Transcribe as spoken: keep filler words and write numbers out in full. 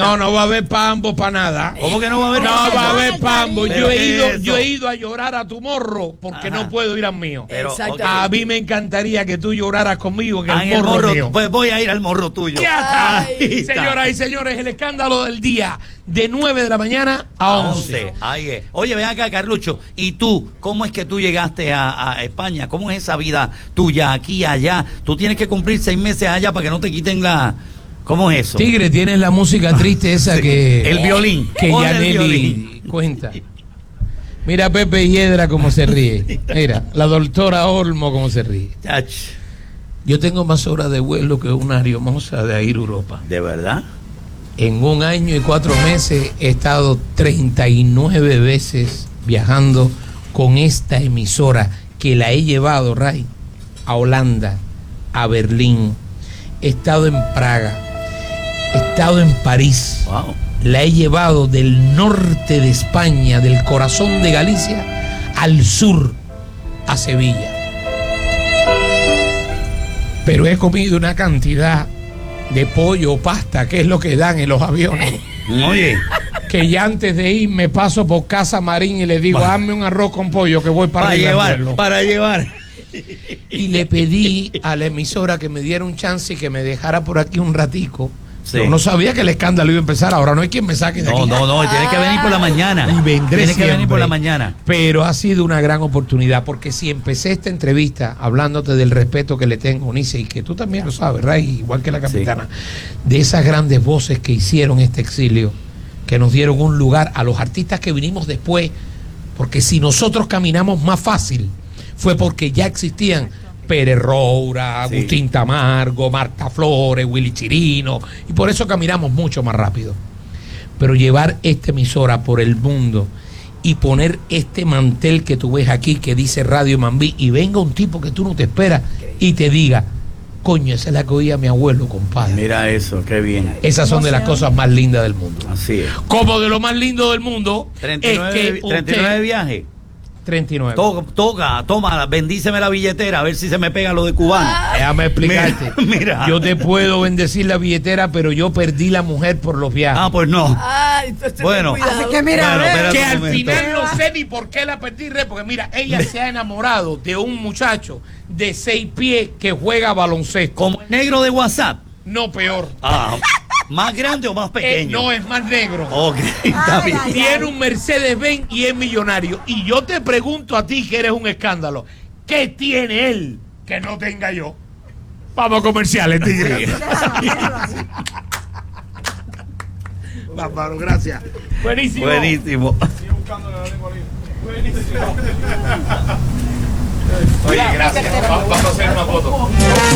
No, no va a haber pambo para nada. ¿Cómo que no va a haber No pambo? va a haber pambo. Yo he ido, eso? yo he ido a llorar a tu morro porque Ajá. no puedo ir al mío. Pero, Exacto. ok. A mí me encantaría que tú lloraras conmigo en Ah, el en el morro, morro, mío. pues voy a ir al morro tuyo. Ya está. Ahí está. Señoras y señores, el escándalo del día de nueve de la mañana a once. Ahí es. Oye, ven acá, Carlucho. ¿Y tú? ¿Cómo es que tú llegaste a, a España? ¿Cómo es esa vida tuya aquí, allá? Tú tienes que cumplir seis meses allá para que no te quiten la... ¿Cómo es eso? Tigre, tienes la música triste esa Sí. que... El violín. Que Pon el Yaneli violín. cuenta. Mira a Pepe Hiedra cómo se ríe. Mira, la doctora Olmo cómo se ríe. Chach, Yo tengo más horas de vuelo que una aerimosa de ir a Europa. ¿de verdad? En un año y cuatro meses he estado treinta y nueve veces viajando con esta emisora que la he llevado, Ray, a Holanda, a Berlín. He estado en Praga, he estado en París. Wow. La he llevado del norte de España, del corazón de Galicia, al sur, a Sevilla. Pero he comido una cantidad de pollo o pasta, que es lo que dan en los aviones, Oye, que ya antes de ir me paso por Casa Marín y le digo, Va. hazme un arroz con pollo que voy para, para arriba al llevar, vuelo". para llevar. Y le pedí a la emisora que me diera un chance y que me dejara por aquí un ratico. Sí. Yo no sabía que el escándalo iba a empezar. Ahora no hay quien me saque de No, aquí. no, no, tienes que venir por la mañana. Y vendré Tienes que venir siempre. por la mañana. Pero ha sido una gran oportunidad, porque si empecé esta entrevista hablándote del respeto que le tengo, Nice, y que tú también lo sabes, Ray, igual que la capitana, de esas grandes voces que hicieron este exilio, que nos dieron un lugar a los artistas que vinimos después, porque si nosotros caminamos más fácil, fue porque ya existían Pérez Roura, Sí. Agustín Tamargo, Marta Flores, Willy Chirino, y por eso caminamos mucho más rápido. Pero llevar esta emisora por el mundo y poner este mantel que tú ves aquí que dice Radio Mambí, y venga un tipo que tú no te esperas y te diga, coño, esa es la que oía mi abuelo, compadre. Mira eso, qué bien. Esas son de las cosas más lindas del mundo. Así es. Como de lo más lindo del mundo treinta y nueve, es que treinta y nueve usted... viajes. treinta y nueve. To- Toca, toma, bendíceme la billetera, a ver si se me pega lo de cubano. Déjame explicarte. Mira, mira. Yo te puedo bendecir la billetera, pero yo perdí la mujer por los viajes. Ah, pues no. Ay, entonces Bueno. ten cuidado. Así que mira, Bueno, a ver, espérate que un al momento. final no sé ni por qué la perdí, Re, porque mira, ella se ha enamorado de un muchacho de seis pies que juega baloncesto. Como el negro de WhatsApp. No, peor. Ah, ¿más grande o más Eh, pequeño? no, es más negro. Ok, está Ay, bien. ay, Tiene un Mercedes-Benz y es millonario. Y yo te pregunto a ti, que eres un escándalo, ¿qué tiene él que no tenga yo? Vamos a comerciales, tigre. Bárbaro, gracias. Buenísimo. Buenísimo. Oye, gracias. Vamos a hacer una foto.